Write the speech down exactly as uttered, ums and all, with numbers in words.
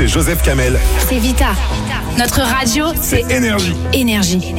c'est Joseph Kamel. C'est Vita. Notre radio, c'est Énergie. Énergie.